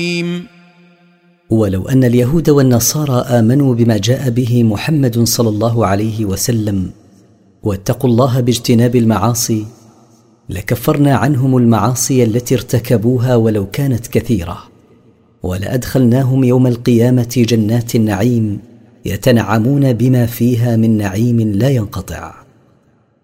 ولو أن اليهود والنصارى آمنوا بما جاء به محمد صلى الله عليه وسلم واتقوا الله باجتناب المعاصي لكفرنا عنهم المعاصي التي ارتكبوها ولو كانت كثيرة، ولأدخلناهم يوم القيامة جنات النعيم يتنعمون بما فيها من نعيم لا ينقطع.